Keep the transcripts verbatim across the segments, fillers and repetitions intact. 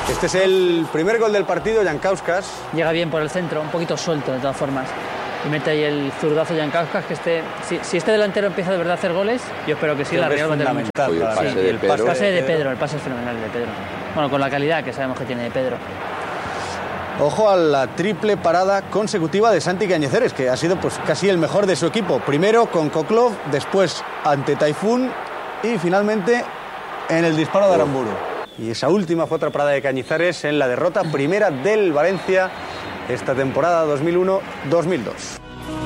Este es el primer gol del partido, Jankauskas. Llega bien por el centro, un poquito suelto de todas formas. Y mete ahí el zurdazo Jankauskas, que este, si, si este delantero empieza de verdad a hacer goles, yo espero que sí, la Real va a tener mucho. Oye, el pase, sí, de el Pedro. pase de Pedro, el pase es fenomenal de Pedro. Bueno, con la calidad que sabemos que tiene de Pedro. Ojo a la triple parada consecutiva de Santi Cañizares, que ha sido pues casi el mejor de su equipo. Primero con Koklov, después ante Taifún y finalmente en el disparo de Aramburu. Y esa última fue otra parada de Cañizares en la derrota primera del Valencia esta temporada dos mil uno dos mil dos.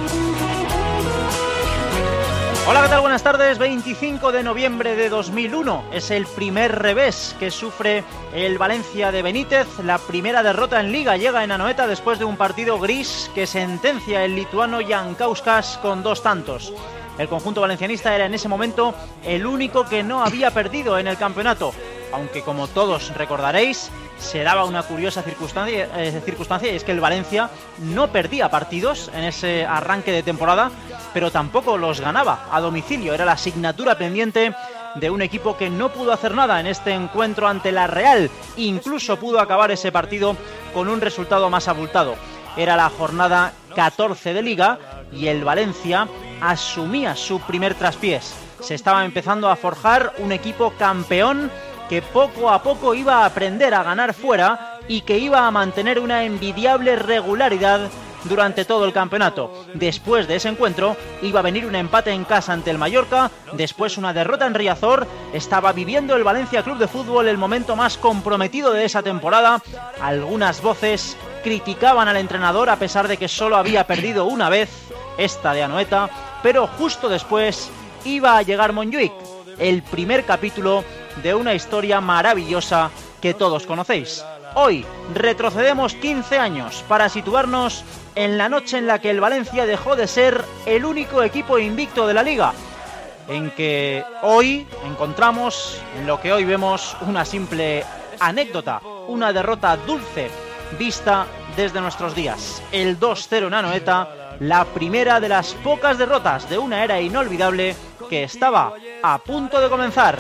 Hola, ¿qué tal? Buenas tardes. veinticinco de noviembre de dos mil uno. Es el primer revés que sufre el Valencia de Benítez. La primera derrota en Liga llega en Anoeta después de un partido gris que sentencia el lituano Jankauskas con dos tantos. El conjunto valencianista era en ese momento el único que no había perdido en el campeonato, aunque como todos recordaréis, se daba una curiosa circunstancia, eh, circunstancia y es que el Valencia no perdía partidos en ese arranque de temporada, pero tampoco los ganaba a domicilio. Era la asignatura pendiente de un equipo que no pudo hacer nada en este encuentro ante la Real. Incluso pudo acabar ese partido con un resultado más abultado. Era la jornada catorce de Liga y el Valencia asumía su primer traspiés. Se estaba empezando a forjar un equipo campeón que poco a poco iba a aprender a ganar fuera y que iba a mantener una envidiable regularidad durante todo el campeonato. Después de ese encuentro iba a venir un empate en casa ante el Mallorca, después una derrota en Riazor. Estaba viviendo el Valencia Club de Fútbol el momento más comprometido de esa temporada. Algunas voces criticaban al entrenador a pesar de que solo había perdido una vez, esta de Anoeta, pero justo después iba a llegar Montjuïc, el primer capítulo de una historia maravillosa que todos conocéis. Hoy retrocedemos quince años para situarnos en la noche en la que el Valencia dejó de ser el único equipo invicto de la Liga, en que hoy encontramos, en lo que hoy vemos, una simple anécdota, una derrota dulce vista desde nuestros días. El dos cero en Anoeta, la primera de las pocas derrotas de una era inolvidable que estaba a punto de comenzar.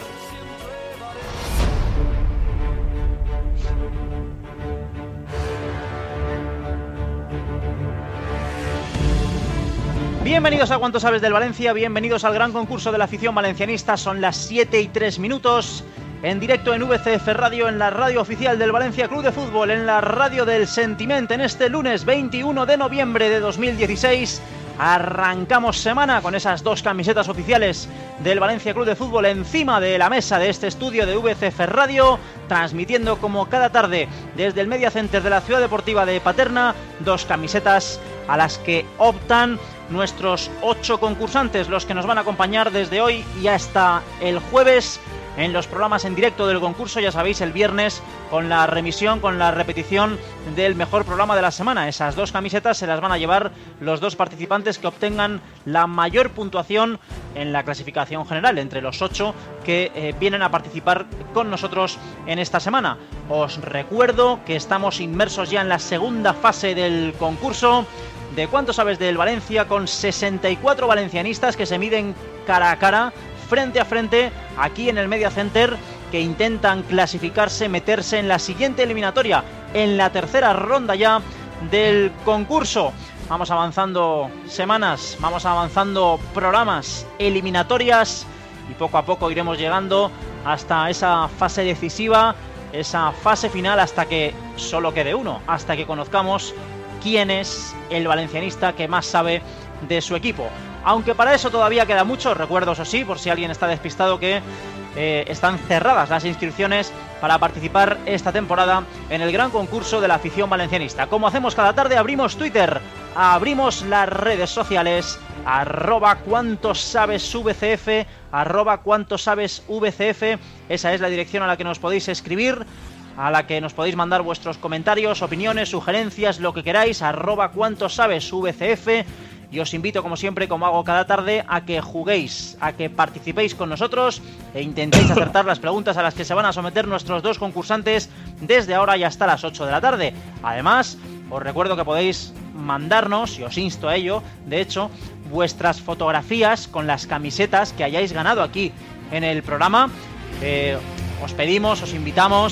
Bienvenidos a Cuánto Sabes del Valencia, bienvenidos al gran concurso de la afición valencianista. Son las siete y tres minutos, en directo en V C F Radio, en la radio oficial del Valencia Club de Fútbol, en la radio del Sentiment, en este lunes veintiuno de noviembre de dos mil dieciséis. Arrancamos semana con esas dos camisetas oficiales del Valencia Club de Fútbol encima de la mesa de este estudio de V C F Radio, transmitiendo como cada tarde desde el Media Center de la Ciudad Deportiva de Paterna, dos camisetas a las que optan nuestros ocho concursantes, los que nos van a acompañar desde hoy y hasta el jueves en los programas en directo del concurso. Ya sabéis, el viernes con la remisión, con la repetición del mejor programa de la semana. Esas dos camisetas se las van a llevar los dos participantes que obtengan la mayor puntuación en la clasificación general, entre los ocho que eh, vienen a participar con nosotros en esta semana. Os recuerdo que estamos inmersos ya en la segunda fase del concurso de Cuánto Sabes del Valencia, con sesenta y cuatro valencianistas que se miden cara a cara, frente a frente, aquí en el Media Center, que intentan clasificarse, meterse en la siguiente eliminatoria, en la tercera ronda ya del concurso. Vamos avanzando semanas, vamos avanzando programas, eliminatorias, y poco a poco iremos llegando hasta esa fase decisiva, esa fase final, hasta que solo quede uno, hasta que conozcamos quién es el valencianista que más sabe de su equipo. Aunque para eso todavía queda mucho. Recuerdo, eso sí, por si alguien está despistado, que eh, están cerradas las inscripciones para participar esta temporada en el gran concurso de la afición valencianista. Como hacemos cada tarde, abrimos Twitter, abrimos las redes sociales, arroba cuánto sabes VCF, arroba cuánto sabes VCF, esa es la dirección a la que nos podéis escribir, a la que nos podéis mandar vuestros comentarios, opiniones, sugerencias, lo que queráis, arroba cuánto sabes VCF. Y os invito, como siempre, como hago cada tarde, a que juguéis, a que participéis con nosotros e intentéis acertar las preguntas a las que se van a someter nuestros dos concursantes desde ahora y hasta las ocho de la tarde. Además, os recuerdo que podéis mandarnos, y os insto a ello, de hecho, vuestras fotografías con las camisetas que hayáis ganado aquí en el programa. Eh, os pedimos, os invitamos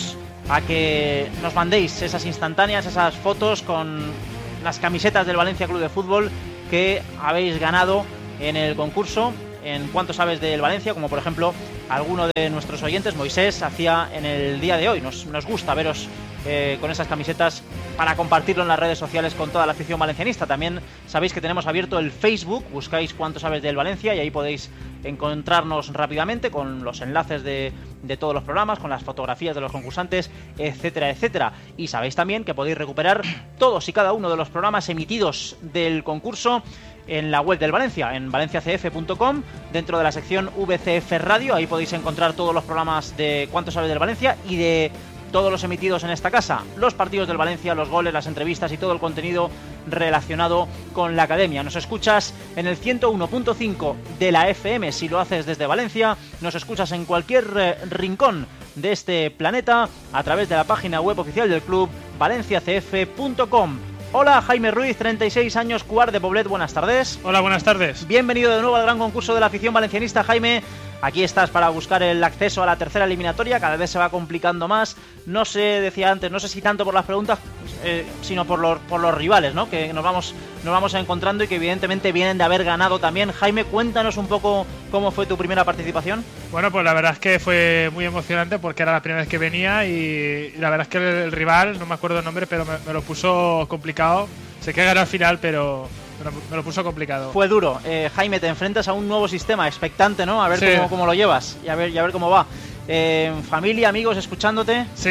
a que nos mandéis esas instantáneas, esas fotos con las camisetas del Valencia Club de Fútbol que habéis ganado en el concurso en Cuánto Sabes del Valencia, como por ejemplo alguno de nuestros oyentes, Moisés, hacía en el día de hoy. Nos, nos gusta veros eh, con esas camisetas para compartirlo en las redes sociales con toda la afición valencianista. También sabéis que tenemos abierto el Facebook, buscáis Cuánto Sabes del Valencia y ahí podéis encontrarnos rápidamente con los enlaces de, de todos los programas, con las fotografías de los concursantes, etcétera, etcétera. Y sabéis también que podéis recuperar todos y cada uno de los programas emitidos del concurso en la web del Valencia, en valencia c f punto com, dentro de la sección V C F Radio. Ahí podéis encontrar todos los programas de Cuánto Sabes del Valencia y de todos los emitidos en esta casa, los partidos del Valencia, los goles, las entrevistas y todo el contenido relacionado con la academia. Nos escuchas en el ciento uno punto cinco de la F M si lo haces desde Valencia, nos escuchas en cualquier eh, rincón de este planeta a través de la página web oficial del club, valencia c f punto com. Hola, Jaime Ruiz, treinta y seis años, Cuart de Poblet, buenas tardes. Hola, buenas tardes. Bienvenido de nuevo al gran concurso de la afición valencianista, Jaime. Aquí estás para buscar el acceso a la tercera eliminatoria, cada vez se va complicando más. No sé, decía antes, no sé si tanto por las preguntas, eh, sino por los, por los rivales, ¿no? Que nos vamos, nos vamos encontrando y que evidentemente vienen de haber ganado también. Jaime, cuéntanos un poco cómo fue tu primera participación. Bueno, pues la verdad es que fue muy emocionante porque era la primera vez que venía y, y la verdad es que el, el rival, no me acuerdo el nombre, pero me, me lo puso complicado. Sé que ganó al final, pero... Pero me lo puso complicado. Fue duro. Eh, Jaime, te enfrentas a un nuevo sistema, expectante, ¿no? A ver sí. cómo, cómo lo llevas y a ver, y a ver cómo va. Eh, familia, amigos, escuchándote. Sí,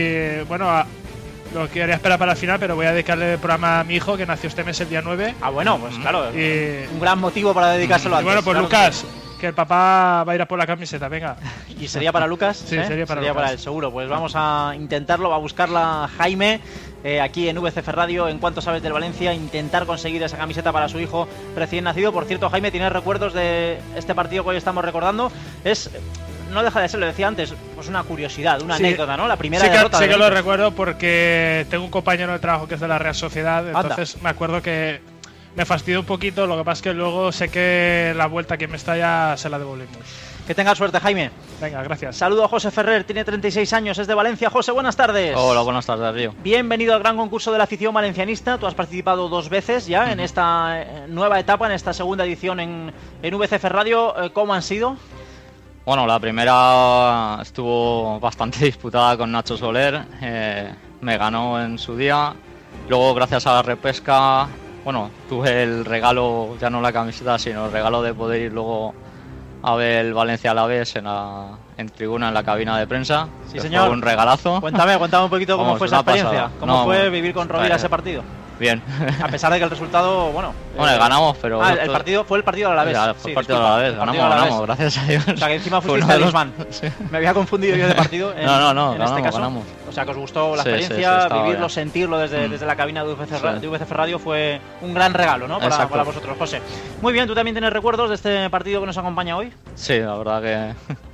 y bueno, a, lo quería esperar para el final, pero voy a dedicarle el programa a mi hijo, que nació este mes, el día nueve. Ah, bueno, pues claro. Y, un gran motivo para dedicárselo a antes. Y bueno, pues claro, Lucas, que... que el papá va a ir a por la camiseta, venga. ¿Y sería para Lucas? Sí, ¿eh? sería para sería Lucas. para él, seguro. Pues vamos a intentarlo, va a buscarla Jaime. Eh, aquí en V C F Radio, en Cuánto Sabes del Valencia, intentar conseguir esa camiseta para su hijo recién nacido. Por cierto, Jaime, ¿tienes recuerdos de este partido que hoy estamos recordando? Es, no deja de ser, lo decía antes, pues una curiosidad, una sí. anécdota, ¿no? La primera sí que, derrota. Sí de que Benito. Lo recuerdo porque tengo un compañero de trabajo que es de la Real Sociedad, entonces Anda. me acuerdo que me fastidió un poquito, lo que pasa es que luego sé que la vuelta que me está ya se la devolvemos. Que tengas suerte, Jaime. Venga, gracias. Saludo a José Ferrer, tiene treinta y seis años, es de Valencia. José, buenas tardes. Hola, buenas tardes, Río. Bienvenido al gran concurso de la afición valencianista. Tú has participado dos veces ya uh-huh. en esta nueva etapa, en esta segunda edición en, en V C F Radio. ¿Cómo han sido? Bueno, la primera estuvo bastante disputada con Nacho Soler. Eh, me ganó en su día. Luego, gracias a la repesca, bueno, tuve el regalo, ya no la camiseta, sino el regalo de poder ir luego a ver el Valencia Alavés en la en tribuna, en la cabina de prensa. Sí, señor. Fue un regalazo. Cuéntame, cuéntame un poquito cómo Vamos, fue esa experiencia. Pasada. ¿Cómo no, fue bueno, vivir con Rovira ese partido? Bien. A pesar de que el resultado, bueno... Bueno, eh, ganamos, pero... Ah, el partido fue el partido del Alavés. Ya, fue sí, el partido del Alavés, ganamos, Alavés. ganamos, gracias a Dios. O sea, que encima fuiste talismán. Sí. Me había confundido yo de partido en, no, no, no, en ganamos, este caso. Ganamos. O sea, que os gustó la sí, experiencia, sí, sí, vivirlo, bien. sentirlo desde, mm. desde la cabina de V C F, sí. de V C F Radio fue un gran regalo, ¿no? Para, para vosotros, José. Muy bien, ¿tú también tienes recuerdos de este partido que nos acompaña hoy? Sí, la verdad que...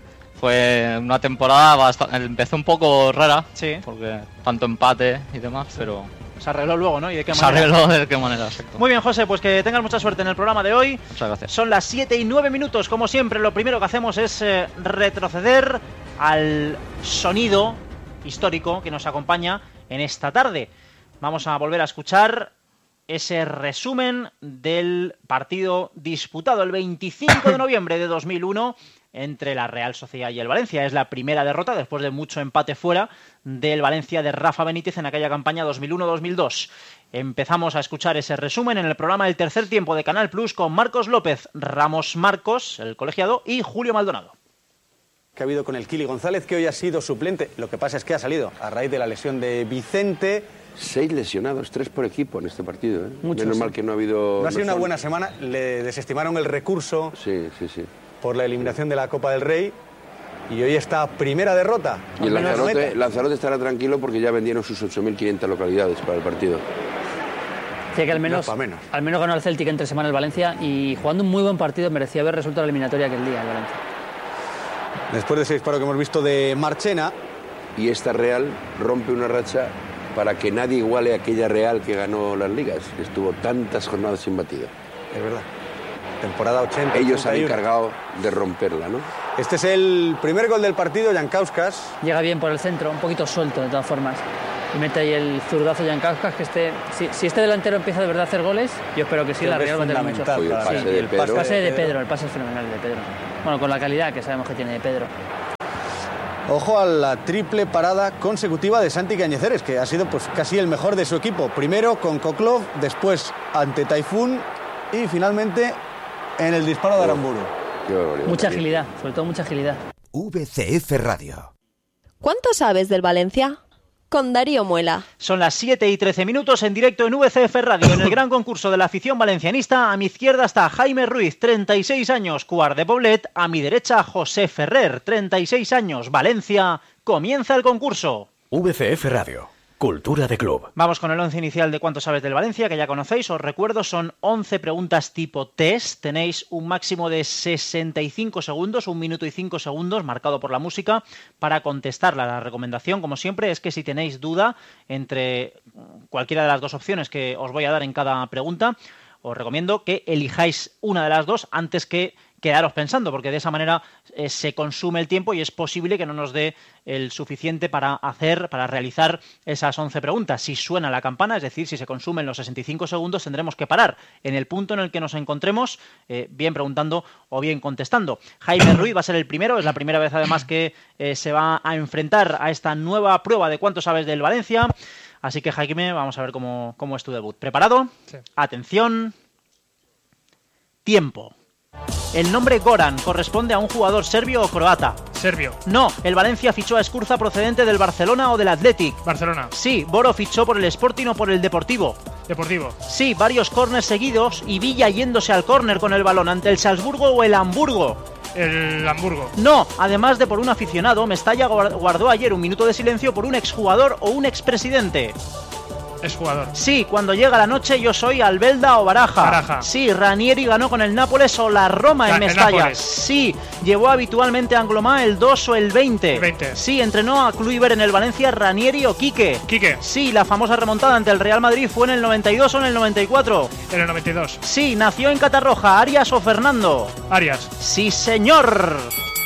Fue una temporada bastante, empezó un poco rara, sí. porque tanto empate y demás, pero... Se arregló luego, ¿no? ¿Y de qué manera? Se arregló de qué manera, exacto. Muy bien, José, pues que tengas mucha suerte en el programa de hoy. Muchas gracias. Son las siete y nueve minutos, como siempre, lo primero que hacemos es eh, retroceder al sonido histórico que nos acompaña en esta tarde. Vamos a volver a escuchar ese resumen del partido disputado el veinticinco de noviembre de dos mil uno entre la Real Sociedad y el Valencia. Es la primera derrota después de mucho empate fuera del Valencia de Rafa Benítez en aquella campaña dos mil uno dos mil dos. Empezamos a escuchar ese resumen en el programa del tercer tiempo de Canal Plus con Marcos López, Ramos Marcos, el colegiado, y Julio Maldonado. Que ha habido con el Kili González, que hoy ha sido suplente. Lo que pasa es que ha salido a raíz de la lesión de Vicente. Seis lesionados, tres por equipo en este partido, ¿eh? Muchos, Menos sí. mal que no ha habido... No ha sido una buena semana, le desestimaron el recurso sí, sí, sí. por la eliminación de la Copa del Rey y hoy está primera derrota. Y el Lanzarote, Lanzarote estará tranquilo porque ya vendieron sus ocho mil quinientas localidades para el partido. Sí, que al menos, no, menos. al menos ganó el Celtic entre semana el Valencia y jugando un muy buen partido merecía haber resuelto la eliminatoria aquel día el Valencia. Después de ese disparo que hemos visto de Marchena. Y esta Real rompe una racha para que nadie iguale a aquella Real que ganó las ligas, que estuvo tantas jornadas sin batida. Es verdad. Temporada ochenta. Ellos ochenta y uno. han encargado de romperla, ¿no? Este es el primer gol del partido, Jankauskas. Llega bien por el centro, un poquito suelto de todas formas. Y mete ahí el zurdazo Jankauskas, que este, si, si este delantero empieza de verdad a hacer goles, yo espero que sí, la Real va a tener mucho. Uy, el pase Sí, de el Pedro. pase de Pedro, el pase es fenomenal de Pedro. Bueno, con la calidad que sabemos que tiene de Pedro. Ojo a la triple parada consecutiva de Santi Cañizares, que ha sido pues casi el mejor de su equipo. Primero con Koklov, después ante Taifún y finalmente en el disparo de Aramburu. Qué barbaridad. Mucha agilidad, sobre todo mucha agilidad. V C F Radio. ¿Cuánto sabes del Valencia? Con Darío Muela. Son las siete y trece minutos en directo en V C F Radio, en el gran concurso de la afición valencianista. A mi izquierda está Jaime Ruiz, treinta y seis años, Cuart de Poblet. A mi derecha, José Ferrer, treinta y seis años, Valencia. Comienza el concurso. V C F Radio. Cultura de club. Vamos con el once inicial de cuánto sabes del Valencia, que ya conocéis. Os recuerdo, son once preguntas tipo test. Tenéis un máximo de sesenta y cinco segundos, un minuto y cinco segundos, marcado por la música, para contestarla. La recomendación, como siempre, es que si tenéis duda entre cualquiera de las dos opciones que os voy a dar en cada pregunta, os recomiendo que elijáis una de las dos antes que quedaros pensando, porque de esa manera eh, se consume el tiempo y es posible que no nos dé el suficiente para hacer, para realizar esas once preguntas. Si suena la campana, es decir, si se consumen los sesenta y cinco segundos, tendremos que parar en el punto en el que nos encontremos, eh, bien preguntando o bien contestando. Jaime Ruiz va a ser el primero, es la primera vez además que eh, se va a enfrentar a esta nueva prueba de cuánto sabes del Valencia. Así que, Jaime, vamos a ver cómo, cómo es tu debut. ¿Preparado? Sí. Atención. Tiempo. El nombre Goran corresponde a un jugador serbio o croata. Serbio. No, el Valencia fichó a Escurza procedente del Barcelona o del Athletic. Barcelona. Sí, Boro fichó por el Sporting o por el Deportivo. Deportivo. Sí, varios córners seguidos y Villa yéndose al córner con el balón ante el Salzburgo o el Hamburgo. El Hamburgo. No, además de por un aficionado, Mestalla guardó ayer un minuto de silencio por un exjugador o un expresidente. Es jugador. Sí, cuando llega la noche yo soy Albelda o Baraja. Baraja. Sí, Ranieri ganó con el Nápoles o la Roma La- en el Mestalla. Nápoles. Sí, llevó habitualmente a Anglomá el dos o el veinte. El veinte. Sí, entrenó a Kluivert en el Valencia Ranieri o Quique. Quique. Sí, la famosa remontada ante el Real Madrid fue en el noventa y dos o en el noventa y cuatro. En el noventa y dos. Sí, nació en Catarroja, Arias o Fernando. Arias. Sí, señor.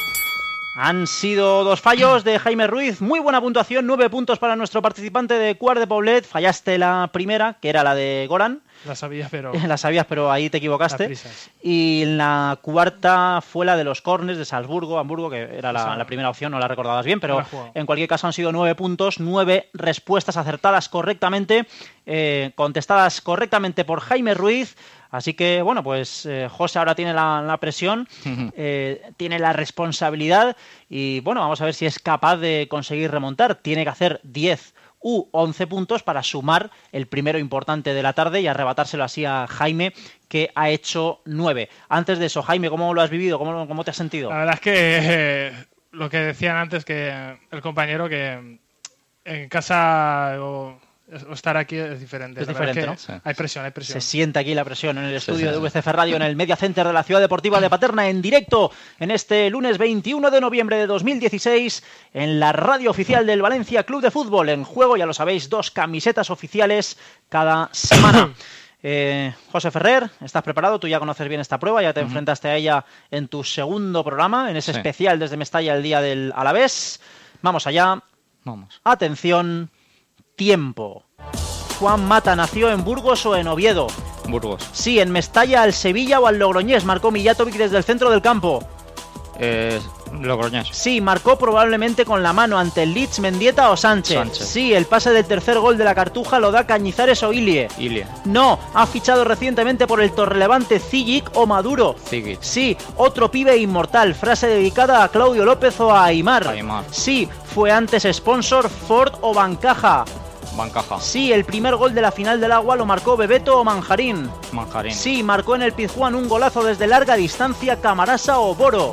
Han sido dos fallos de Jaime Ruiz. Muy buena puntuación, nueve puntos para nuestro participante de Cuart de Poblet. Fallaste la primera, que era la de Goran. La sabía, pero... La sabías, pero ahí te Las equivocaste. prisas. Y la cuarta fue la de los corners de Salzburgo, Hamburgo, que era la, Esa. la primera opción, no la recordabas bien, pero No la he jugado. en cualquier caso han sido nueve puntos, nueve respuestas acertadas correctamente, eh, contestadas correctamente por Jaime Ruiz. Así que, bueno, pues eh, José ahora tiene la, la presión, eh, tiene la responsabilidad y, bueno, vamos a ver si es capaz de conseguir remontar. Tiene que hacer diez u once puntos para sumar el primero importante de la tarde y arrebatárselo así a Jaime, que ha hecho nueve. Antes de eso, Jaime, ¿cómo lo has vivido? ¿Cómo, cómo te has sentido? La verdad es que eh, lo que decían antes, que el compañero, que en casa o, o estar aquí es diferente. Es La verdad diferente, es que ¿no? Sí. Hay presión, hay presión. Se siente aquí la presión en el estudio sí, de sí. V C F Radio, en el Media Center de la Ciudad Deportiva de Paterna, en directo en este lunes veintiuno de noviembre de dos mil dieciséis, en la radio oficial del Valencia Club de Fútbol. En juego, ya lo sabéis, dos camisetas oficiales cada semana. Eh, José Ferrer, ¿estás preparado? Tú ya conoces bien esta prueba, ya te uh-huh. enfrentaste a ella en tu segundo programa, en ese Sí. especial desde Mestalla el día del Alavés. Vamos allá. Vamos. Atención, tiempo. Juan Mata nació en Burgos o en Oviedo. Burgos. Sí, en Mestalla, al Sevilla o al Logroñés. Marcó Mijatovic desde el centro del campo. Eh, Logroñés. Sí, marcó probablemente con la mano ante el Leeds, Mendieta o Sánchez. Sánchez. Sí, el pase del tercer gol de la Cartuja lo da Cañizares o Ilie. Ilie. No, ha fichado recientemente por el Torrelevante Zigic o Maduro. Zigic. Sí, otro pibe inmortal. Frase dedicada a Claudio López o a Aimar. Aimar. Sí, fue antes sponsor Ford o Bancaja. Bancaja. Sí, el primer gol de la final del Agua lo marcó Bebeto o Manjarín. Manjarín. Sí, marcó en el Pizjuán un golazo desde larga distancia Camarasa o Boro.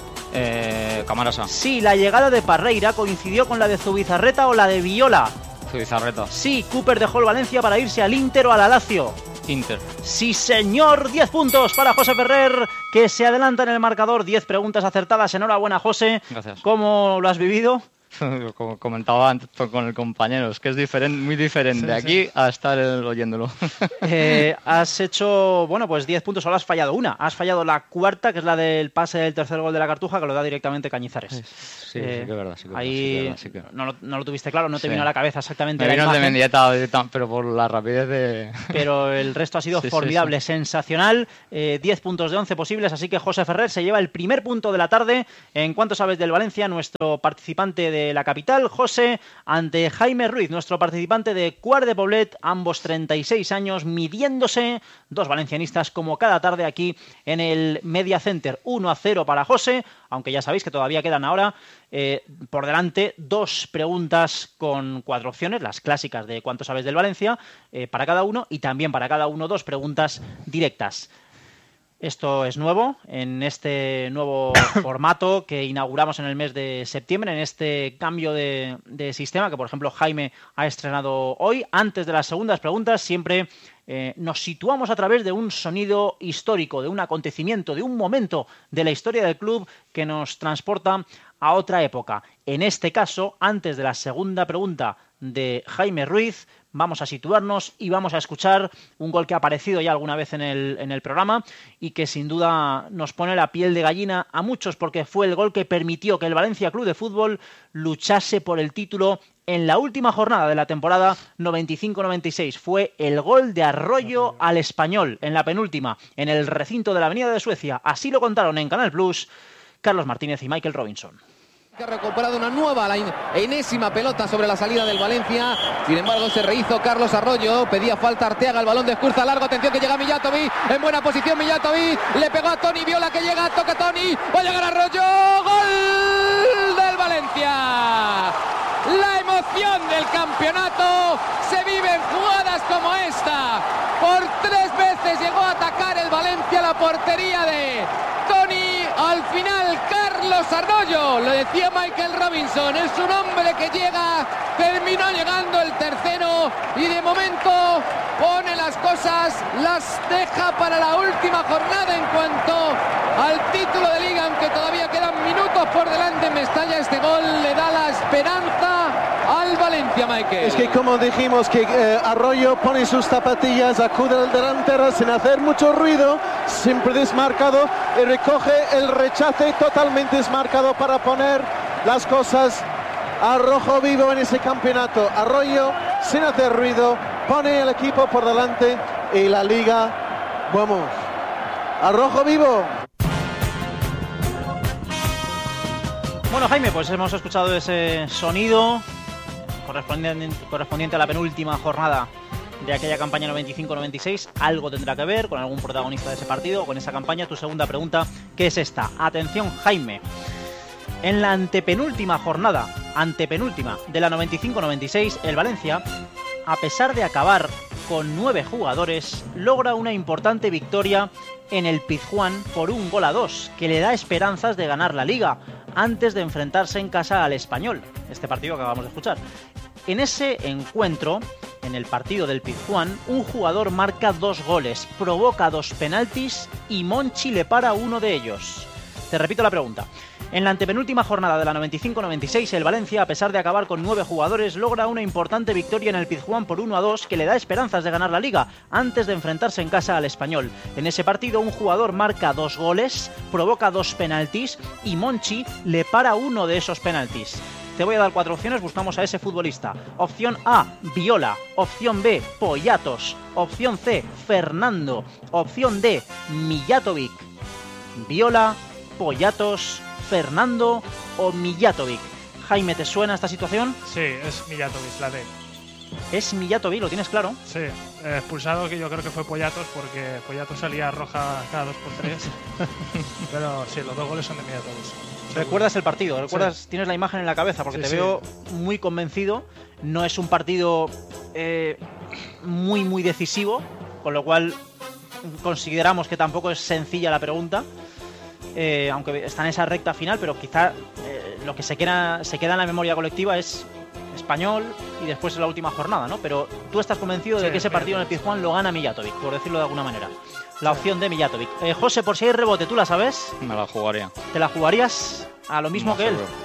Eh, Camarasa. Sí, la llegada de Parreira coincidió con la de Zubizarreta o la de Viola. Zubizarreta. Sí, Cooper dejó el Valencia para irse al Inter o al Lazio. Inter. Sí, señor, diez puntos para José Ferrer, que se adelanta en el marcador. diez preguntas acertadas. Enhorabuena, José. Gracias. ¿Cómo lo has vivido? Como comentaba antes con el compañero, es que es diferente, muy diferente Sí, aquí sí. a estar el- oyéndolo. Eh, has hecho, bueno, pues diez puntos, solo has fallado una. Has fallado la cuarta, que es la del pase del tercer gol de la Cartuja, que lo da directamente Cañizares. Sí, sí que es verdad, sí que es ahí verdad, sí que es verdad, sí que- no, lo, no lo tuviste claro, no te Sí. vino a la cabeza exactamente Me la vino el de imagen, Mendieta, directa- pero por la rapidez de... pero el resto ha sido Sí, sí, formidable, sensacional. Eh, diez puntos de once posibles, así que José Ferrer se lleva el primer punto de la tarde. En cuanto sabes del Valencia, nuestro participante de la capital, José, ante Jaime Ruiz, nuestro participante de Quart de Poblet, ambos treinta y seis años, midiéndose, dos valencianistas como cada tarde aquí en el Media Center. uno a cero para José, aunque ya sabéis que todavía quedan ahora eh, por delante dos preguntas con cuatro opciones, las clásicas de cuánto sabes del Valencia, eh, para cada uno, y también para cada uno dos preguntas directas. Esto es nuevo, en este nuevo formato que inauguramos en el mes de septiembre, en este cambio de, de sistema que, por ejemplo, Jaime ha estrenado hoy. Antes de las segundas preguntas, siempre eh, nos situamos a través de un sonido histórico, de un acontecimiento, de un momento de la historia del club que nos transporta a otra época. En este caso, antes de la segunda pregunta de Jaime Ruiz, vamos a situarnos y vamos a escuchar un gol que ha aparecido ya alguna vez en el, en el programa y que sin duda nos pone la piel de gallina a muchos, porque fue el gol que permitió que el Valencia Club de Fútbol luchase por el título en la última jornada de la temporada noventa y cinco noventa y seis. Fue el gol de Arroyo al Español en la penúltima, en el recinto de la Avenida de Suecia. Así lo contaron en Canal Plus Carlos Martínez y Michael Robinson. Que ha recuperado una nueva, la enésima pelota sobre la salida del Valencia. Sin embargo, se rehizo Carlos Arroyo. Pedía falta Arteaga, el balón de Escurza largo. Atención que llega Mijatovic. En buena posición Mijatovic. Le pegó a Toni Viola que llega. Toca Toni. Va a llegar Arroyo. ¡Gol del Valencia! La emoción del campeonato se vive en jugadas como esta. Por tres veces llegó a atacar el Valencia la portería de Toni. Al final Carlos Arroyo, lo decía Michael Robinson, es un hombre que llega, terminó llegando el tercero y de momento pone las cosas, las deja para la última jornada en cuanto al título de liga, aunque todavía quedan minutos por delante en Mestalla. Este gol le da la esperanza al Valencia, Michael. Es que como dijimos que eh, Arroyo pone sus zapatillas, acude al delantero sin hacer mucho ruido, siempre desmarcado y recoge el rechace totalmente desmarcado para poner las cosas a rojo vivo en ese campeonato. Arroyo sin hacer ruido pone el equipo por delante y la liga, vamos, a rojo vivo. Bueno, Jaime, pues hemos escuchado ese sonido correspondiente, correspondiente a la penúltima jornada de aquella campaña noventa y cinco noventa y seis. Algo tendrá que ver con algún protagonista de ese partido, con esa campaña. Tu segunda pregunta, ¿qué es esta? Atención, Jaime. En la antepenúltima jornada, antepenúltima de la noventa y cinco noventa y seis, el Valencia, a pesar de acabar con nueve jugadores, logra una importante victoria en el Pizjuán por un gol a dos, que le da esperanzas de ganar la Liga, antes de enfrentarse en casa al Español, este partido que acabamos de escuchar. En ese encuentro, en el partido del Pizjuán, un jugador marca dos goles, provoca dos penaltis y Monchi le para uno de ellos. Te repito la pregunta. En la antepenúltima jornada de la noventa y cinco noventa y seis, el Valencia, a pesar de acabar con nueve jugadores, logra una importante victoria en el Pizjuán por uno a dos que le da esperanzas de ganar la Liga, antes de enfrentarse en casa al Español. En ese partido, un jugador marca dos goles, provoca dos penaltis y Monchi le para uno de esos penaltis. Te voy a dar cuatro opciones, buscamos a ese futbolista. Opción A, Viola. Opción B, Poyatos. Opción C, Fernando. Opción D, Mijatovic. Viola, Poyatos, Fernando o Mijatovic. Jaime, ¿te suena esta situación? Sí, es Mijatovic, la D. Es Mijatovic, ¿lo tienes claro? Sí, eh, expulsado que yo creo que fue Poyatos, porque Poyatos salía roja cada dos por tres. Pero sí, los dos goles son de Mijatovic. ¿Recuerdas el partido? ¿Recuerdas? Sí. Tienes la imagen en la cabeza, porque sí, te sí. veo muy convencido. No es un partido eh, muy, muy decisivo, con lo cual consideramos que tampoco es sencilla la pregunta. Eh, aunque está en esa recta final, pero quizá eh, lo que se queda, se queda en la memoria colectiva es Español y después la última jornada, ¿no? Pero tú estás convencido sí, de que ese partido en el Pizjuán lo gana Mijatovic, por decirlo de alguna manera. La opción de Mijatovic. Eh, José, por si hay rebote, ¿tú la sabes? Me la jugaría. ¿Te la jugarías a lo mismo no, que él? Seguro.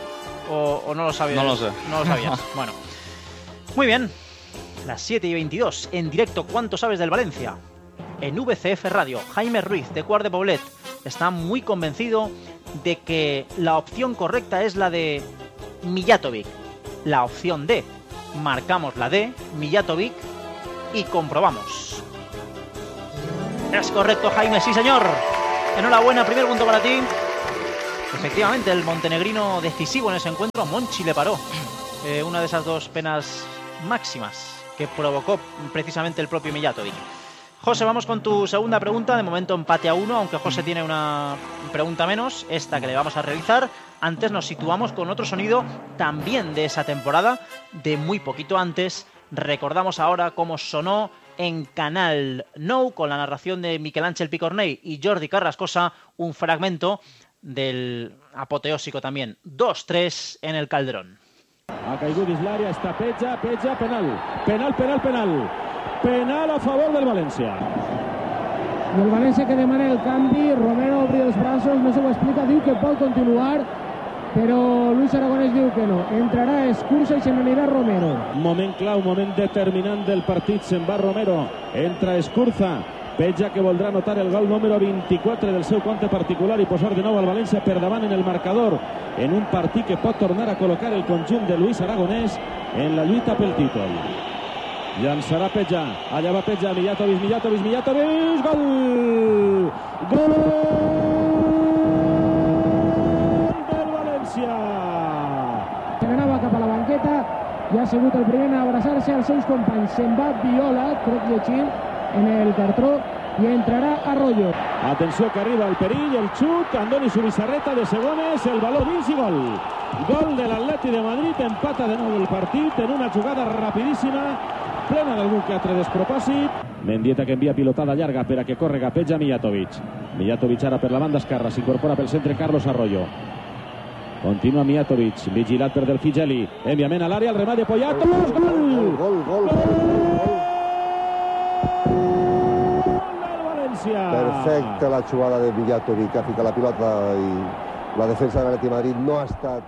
o, o no lo sabías? No lo sé. No lo sabías. Bueno. Muy bien. Las siete y veintidós. En directo, ¿cuánto sabes del Valencia? En V C F Radio, Jaime Ruiz, de Quart de Poblet, está muy convencido de que la opción correcta es la de Mijatovic. La opción D. Marcamos la D, Mijatovic, y comprobamos. Es correcto, Jaime, sí señor. Enhorabuena, primer punto para ti. Efectivamente, el montenegrino decisivo en ese encuentro, Monchi le paró. Eh, una de esas dos penas máximas que provocó precisamente el propio Mijatovic. José, vamos con tu segunda pregunta. De momento empate a uno, aunque José tiene una pregunta menos, esta que le vamos a realizar. Antes nos situamos con otro sonido también de esa temporada, de muy poquito antes. Recordamos ahora cómo sonó en Canal Nou, con la narración de Miquel Ángel Picornell y Jordi Carrascosa, un fragmento del apoteósico también dos tres en el Calderón. Ha caigut dins l'àrea, està Petja, Petja, penal. Penal, penal, penal. Penal a favor del València. I el València que demana el canvi, Romero obri els braços, no se ho explica, diu que pot continuar, però Luis Aragonès diu que no. Entrarà Escursa i se n'anirà Romero. Moment clau, moment determinant del partit, se'n va Romero. Entra Escurza. Petja, que voldrà anotar el gol número vint-i-quatre del seu compte particular i posar de nou al València per davant en el marcador, en un partit que pot tornar a col·locar el conjunt de Luis Aragonès en la lluita pel títol. Llançarà Petja, allà va Petja, Mijatovic, Mijatovic, Mijatovic, gol! Gol del València! Se n'anava cap a la banqueta i ha sigut el primer a abraçar-se als seus companys. Se'n va Viola, crec llegint, en el cartró, i entrarà Arroyo. Atenció que arriba el perill, el xut, Andoni Subisarreta de segones, el valor dins i gol. Gol de l'Atleti de Madrid, empata de nou el partit en una jugada rapidíssima, plena d'algun que altre despropòsit. Mendieta que envia pilotada llarga per a que córrega Petja Mijatovic. Mijatovic ara per la banda esquerra, s'incorpora pel centre Carlos Arroyo. Continua Mijatovic, vigilat per Delfi Geli. Enviament a l'àrea, el remat de Poyatos. Gol! Gol, gol, gol, gol. Perfecta la jugada de Mijatovic, que ha ficat la pilota i la defensa de l'Atleti Madrid no ha estat.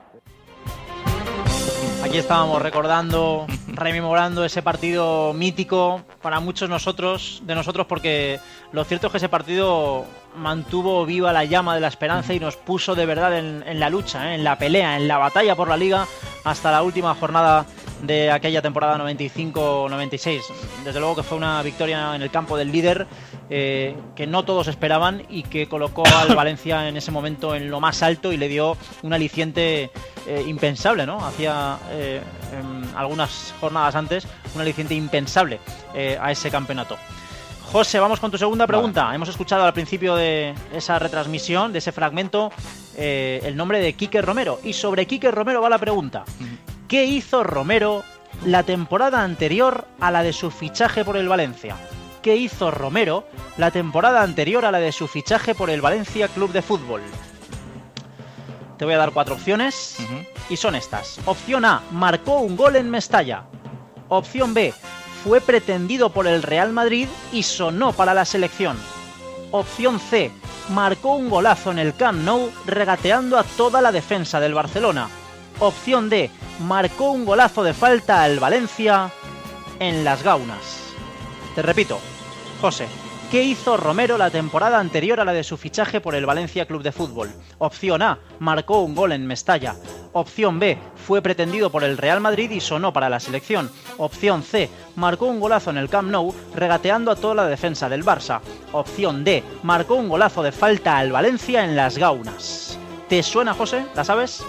Aquí estábamos recordando, rememorando ese partido mítico para muchos nosotros, de nosotros, porque lo cierto es que ese partido mantuvo viva la llama de la esperanza y nos puso de verdad en, en la lucha, ¿eh? en la pelea, en la batalla por la Liga hasta la última jornada de aquella temporada noventa y cinco noventa y seis. Desde luego que fue una victoria en el campo del líder eh, que no todos esperaban y que colocó al Valencia en ese momento en lo más alto y le dio un aliciente eh, impensable, ¿no? Hacía eh, algunas jornadas antes un aliciente impensable eh, a ese campeonato. José, vamos con tu segunda pregunta. Vale. Hemos escuchado al principio de esa retransmisión, de ese fragmento, eh, el nombre de Quique Romero. Y sobre Quique Romero va la pregunta. ¿Qué hizo Romero la temporada anterior a la de su fichaje por el Valencia? ¿Qué hizo Romero la temporada anterior a la de su fichaje por el Valencia Club de Fútbol? Te voy a dar cuatro opciones uh-huh. y son estas. Opción A, marcó un gol en Mestalla. Opción B, fue pretendido por el Real Madrid y sonó para la selección. Opción C, marcó un golazo en el Camp Nou regateando a toda la defensa del Barcelona. Opción D, marcó un golazo de falta al Valencia en Las Gaunas. Te repito, José, ¿qué hizo Romero la temporada anterior a la de su fichaje por el Valencia Club de Fútbol? Opción A, marcó un gol en Mestalla. Opción B, fue pretendido por el Real Madrid y sonó para la selección. Opción C, marcó un golazo en el Camp Nou regateando a toda la defensa del Barça. Opción D, marcó un golazo de falta al Valencia en Las Gaunas. ¿Te suena, José? ¿La sabes?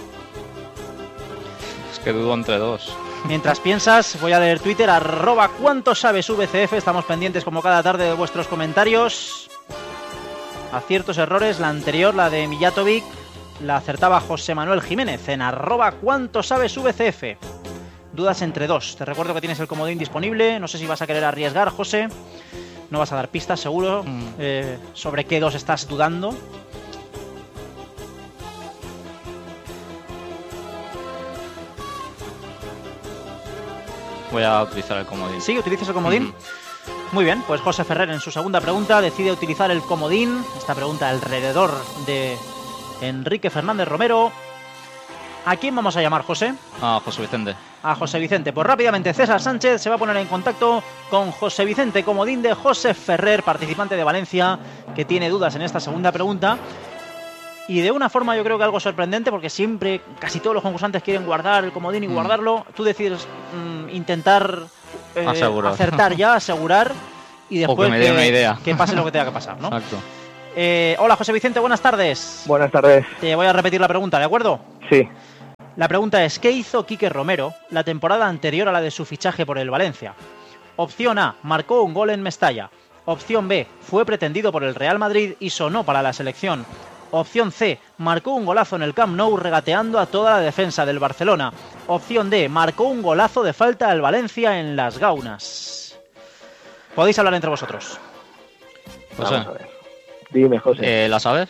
Es que dudo entre dos. Mientras piensas, voy a leer Twitter, arroba cuánto sabes V C F. Estamos pendientes como cada tarde de vuestros comentarios. Aciertos, errores. La anterior, la de Mijatovic, la acertaba José Manuel Jiménez en arroba cuánto sabes V C F. Dudas entre dos. Te recuerdo que tienes el comodín disponible. No sé si vas a querer arriesgar, José. No vas a dar pistas, seguro, mm. eh, sobre qué dos estás dudando. Voy a utilizar el comodín. ¿Sí? ¿Utilizas el comodín? Mm. Muy bien, pues José Ferrer en su segunda pregunta decide utilizar el comodín. Esta pregunta alrededor de Enrique Fernández Romero. ¿A quién vamos a llamar, José? A José Vicente. A José Vicente. Pues rápidamente César Sánchez se va a poner en contacto con José Vicente, comodín de José Ferrer, participante de Valencia, que tiene dudas en esta segunda pregunta. Y de una forma yo creo que algo sorprendente, porque siempre, casi todos los concursantes quieren guardar el comodín y mm. guardarlo. Tú decides mmm, intentar eh, acertar ya, asegurar, y después o que, me dé una idea. que pase lo que tenga que pasar, ¿no? Exacto. Eh, hola José Vicente, buenas tardes. Buenas tardes. Te voy a repetir la pregunta, ¿de acuerdo? Sí. La pregunta es, ¿qué hizo Quique Romero la temporada anterior a la de su fichaje por el Valencia? Opción A, marcó un gol en Mestalla. Opción B, fue pretendido por el Real Madrid y sonó para la selección. Opción C, marcó un golazo en el Camp Nou regateando a toda la defensa del Barcelona. Opción D, marcó un golazo de falta al Valencia en Las Gaunas. Podéis hablar entre vosotros. José. Vamos a ver. Dime, José. Eh, ¿La sabes?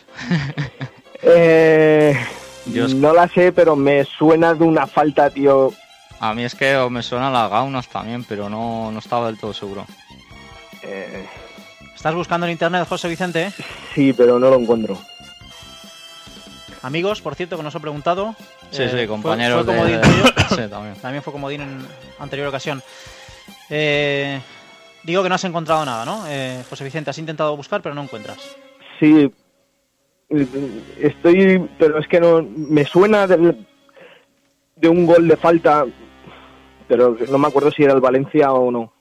eh... Dios. No la sé, pero me suena de una falta, tío. A mí es que me suena Las Gaunas también, pero no, no estaba del todo seguro. Eh... ¿Estás buscando en internet, José Vicente? Sí, pero no lo encuentro. Amigos, por cierto, que nos he preguntado. Sí, eh, sí, compañeros fue, fue de... sí, también. También fue comodín en anterior ocasión. Eh, digo que no has encontrado nada, ¿no? Eh, José Vicente, has intentado buscar, pero no encuentras. Sí, estoy, pero es que no me suena de, de un gol de falta, pero no me acuerdo si era el Valencia o no.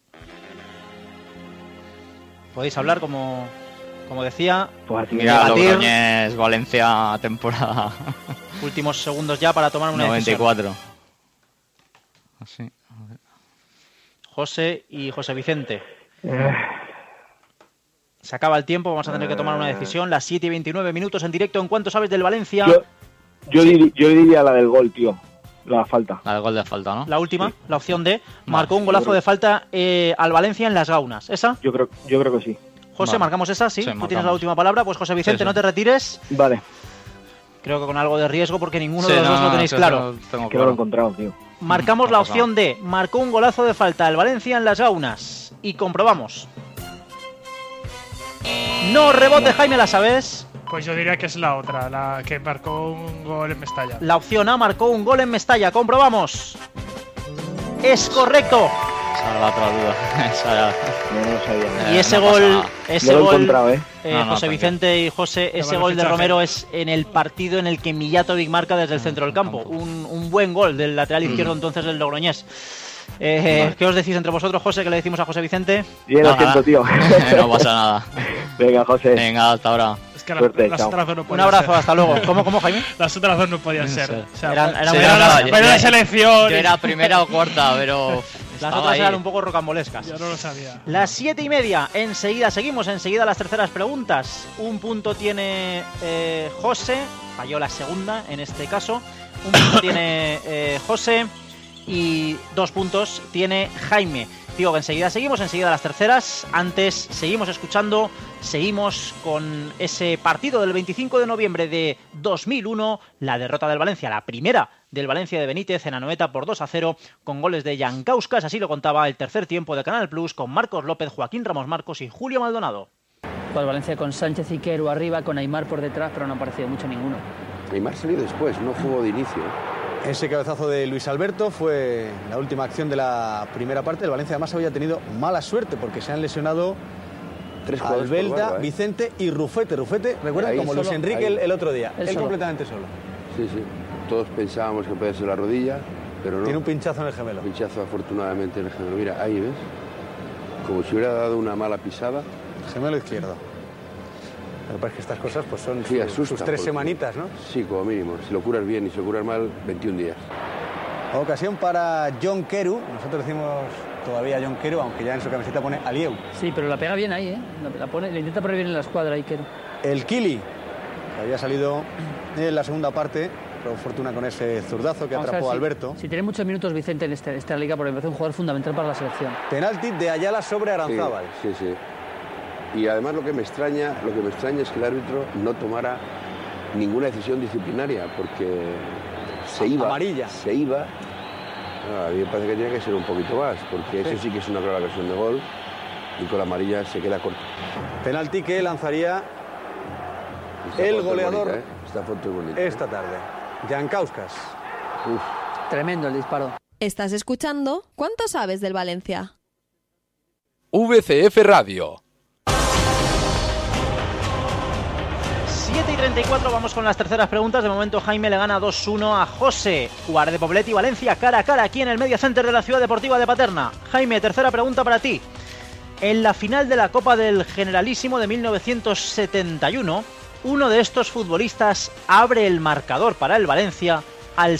Podéis hablar, como, como decía. Pues mira, Logroñés, Valencia, temporada. Últimos segundos ya para tomar una noventa y cuatro. Así. José y José Vicente. Eh. Se acaba el tiempo, vamos a tener que tomar una decisión. Las siete y veintinueve minutos en directo. ¿En cuánto sabes del Valencia? Yo, yo, sí. dir, yo diría la del gol, tío. La falta. La del gol de falta, ¿no? La última, sí. La opción D. Marcó un golazo de falta eh, al Valencia en Las Gaunas. ¿Esa? Yo creo, yo creo que sí. José, vale. ¿marcamos esa? Sí. sí Tú marcamos. tienes la última palabra. Pues José Vicente, sí, sí. no te retires. Vale. Creo que con algo de riesgo, porque ninguno sí, de los no, dos no, lo tenéis no, claro. Que claro. no lo he encontrado, tío. Marcamos no la pasa opción nada. D. Marcó un golazo de falta al Valencia en Las Gaunas. Y comprobamos. No, rebote, Jaime, ¿la sabes? Pues yo diría que es la otra, la que marcó un gol en Mestalla. La opción A, marcó un gol en Mestalla. Comprobamos. Es correcto. Esa era la otra duda. Esa era... No lo sabía. Y Eh, ese no gol, ese no lo he gol, encontrado, ¿eh? eh, No, no, José Vicente y José, ese bueno gol de fichaje. Romero es en el partido en el que Mijatovic marca desde el centro del campo. Un, un buen gol del lateral izquierdo entonces del Logroñés. Eh, Vale. ¿Qué os decís entre vosotros, José? ¿Qué le decimos a José Vicente? Bien, No, lo siento, tío. no pasa nada. Venga, José. Venga, hasta ahora. Es que la, Suerte, las chao. otras dos no Un podían abrazo, ser. hasta luego. ¿Cómo, cómo, Jaime? Las otras dos no podían No ser. sé. O sea, Eran- fue- eran sí, muy era raras. la, Yo- pero la yo- selección. Yo era primera o cuarta, pero... Las estaba otras ahí. eran un poco rocambolescas. Yo no lo sabía. Las siete y media, enseguida seguimos, enseguida las terceras preguntas. Un punto tiene eh, José, falló la segunda en este caso. Un punto tiene eh, José y dos puntos tiene Jaime. Digo que enseguida seguimos, enseguida las terceras. Antes seguimos escuchando, seguimos con ese partido del veinticinco de noviembre de dos mil uno, la derrota del Valencia, la primera del Valencia de Benítez en Anoeta por dos a cero, con goles de Jan Kauskas, así lo contaba el tercer tiempo de Canal Plus, con Marcos López, Joaquín Ramos Marcos y Julio Maldonado. Pues Valencia con Sánchez y Quero arriba, con Aimar por detrás, pero no ha aparecido mucho ninguno. Aimar salió después, no jugó de inicio. Ese cabezazo de Luis Alberto fue la última acción de la primera parte. El Valencia además había tenido mala suerte porque se han lesionado Tres jugadores por Albelda, barba, ¿eh? Vicente y Rufete. Rufete, recuerda, Ahí como solo, Luis Enrique ahí. el, el otro día. Él Él solo. completamente solo. Sí, sí. Todos pensábamos que podía ser la rodilla, pero no. Tiene un pinchazo en el gemelo. pinchazo afortunadamente en el gemelo. Mira, ahí ves. Como si hubiera dado una mala pisada. Gemelo izquierdo. Lo que pasa es que estas cosas pues son Sí, sus, asusta, sus tres porque- semanitas, ¿no? Sí, como mínimo. Si lo curas bien y si lo curas mal, veintiún días. Ocasión para John Quero. Nosotros decimos todavía John Quero, aunque ya en su camiseta pone Alieu. Sí, pero la pega bien ahí, ¿eh? La, la pone, le intenta poner bien en la escuadra ahí, Quero. El Kili, que había salido en la segunda parte, por fortuna con ese zurdazo que Vamos a atrapó a ver si- Alberto. Si tiene muchos minutos Vicente en este- esta liga, porque me parece un jugador fundamental para la selección. Penalti de Ayala sobre Aranzábal. Sí, sí, sí. Y además lo que me extraña, lo que me extraña es que el árbitro no tomara ninguna decisión disciplinaria, porque se iba. Amarilla. Se iba. Ah, a mí me parece que tiene que ser un poquito más, porque eso sí que es una clara versión de gol y con la amarilla se queda corto. Penalti que lanzaría Esta el foto es goleador bonita, ¿eh? Esta foto es bonita. esta tarde. Jankauskas. Uf. Tremendo el disparo. Estás escuchando ¿Cuánto sabes del Valencia? V C F Radio. siete y treinta y cuatro, vamos con las terceras preguntas. De momento Jaime le gana dos uno a José. Jugar de Poblet y Valencia cara a cara aquí en el Media Center de la Ciudad Deportiva de Paterna. Jaime, tercera pregunta para ti. En la final de la Copa del Generalísimo de mil novecientos setenta y uno, uno de estos futbolistas abre el marcador para el Valencia